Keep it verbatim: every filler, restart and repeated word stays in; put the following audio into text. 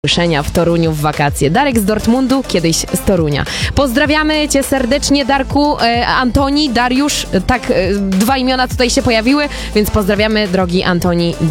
Słyszenia w Toruniu w wakacje. Darek z Dortmundu, kiedyś z Torunia. Pozdrawiamy Cię serdecznie, Darku, e, Antoni, Dariusz, tak, e, dwa imiona tutaj się pojawiły, więc pozdrawiamy, drogi Antoni.